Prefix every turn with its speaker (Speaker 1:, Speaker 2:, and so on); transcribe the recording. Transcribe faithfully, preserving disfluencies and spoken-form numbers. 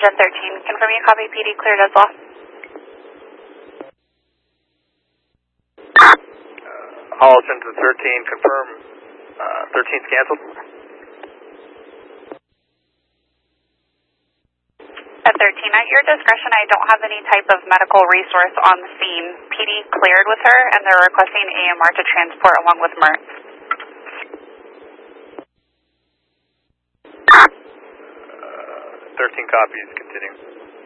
Speaker 1: Gen thirteen, confirm you copy P D cleared as well.
Speaker 2: Uh, Holliston to thirteen, confirm uh, thirteen's canceled.
Speaker 1: At thirteen, at your discretion, I don't have any type of medical resource on the scene. P D cleared with her, and they're requesting A M R to transport along with Mertz.
Speaker 2: Uh, thirteen copies, continue.